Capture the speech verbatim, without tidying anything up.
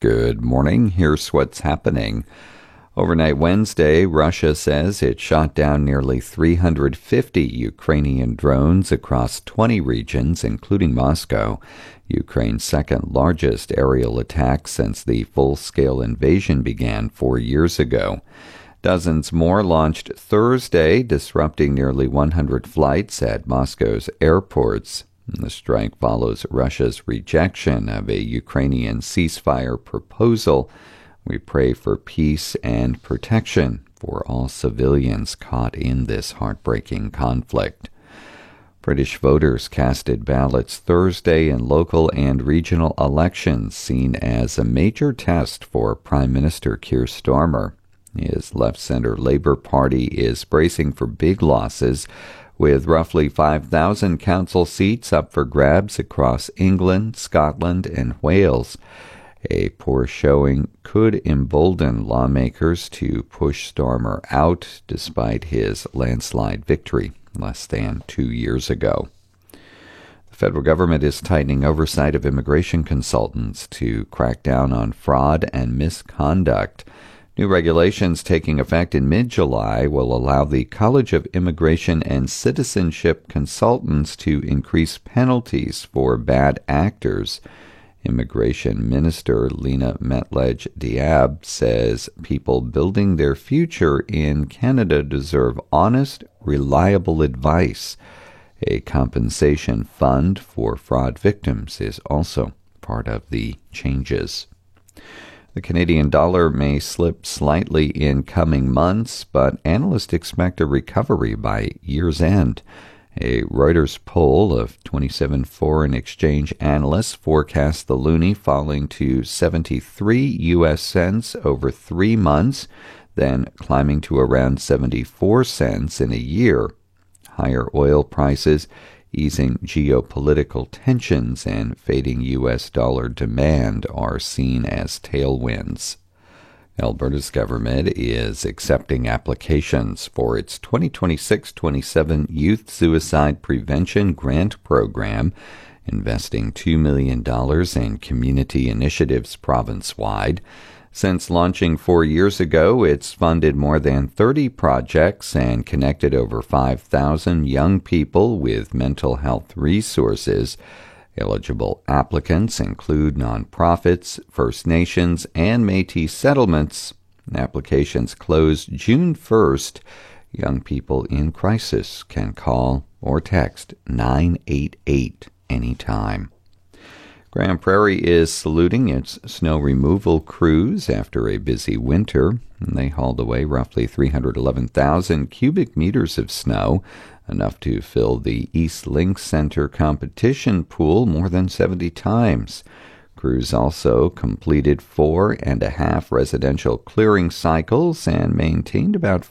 Good morning. Here's what's happening. Overnight Wednesday, Russia says it shot down nearly three hundred fifty Ukrainian drones across twenty regions, including Moscow, Ukraine's second largest aerial attack since the full-scale invasion began four years ago. Dozens more launched Thursday, disrupting nearly one hundred flights at Moscow's airports. The strike follows Russia's rejection of a Ukrainian ceasefire proposal. We pray for peace and protection for all civilians caught in this heartbreaking conflict. British voters casted ballots Thursday in local and regional elections, seen as a major test for Prime Minister Keir Starmer. His left-center Labour Party is bracing for big losses, with roughly five thousand council seats up for grabs across England, Scotland, and Wales. A poor showing could embolden lawmakers to push Starmer out despite his landslide victory less than two years ago. The federal government is tightening oversight of immigration consultants to crack down on fraud and misconduct. New regulations taking effect in mid-July will allow the College of Immigration and Citizenship Consultants to increase penalties for bad actors. Immigration Minister Lena Metlej-Diab says people building their future in Canada deserve honest, reliable advice. A compensation fund for fraud victims is also part of the changes. The Canadian dollar may slip slightly in coming months, but analysts expect a recovery by year's end. A Reuters poll of twenty-seven foreign exchange analysts forecast the loonie falling to seventy-three U S cents over three months, then climbing to around seventy-four cents in a year. Higher oil prices, easing geopolitical tensions, and fading U S dollar demand are seen as tailwinds. Alberta's government is accepting applications for its twenty twenty-six twenty-seven Youth Suicide Prevention Grant Program, investing two million dollars in community initiatives province-wide. Since launching four years ago, it's funded more than thirty projects and connected over five thousand young people with mental health resources. Eligible applicants include nonprofits, First Nations, and Métis settlements. Applications close June first. Young people in crisis can call or text nine eight eight anytime. Grande Prairie is saluting its snow removal crews after a busy winter. They hauled away roughly three hundred eleven thousand cubic meters of snow, enough to fill the East Link Center competition pool more than seventy times. Crews also completed four and a half residential clearing cycles and maintained about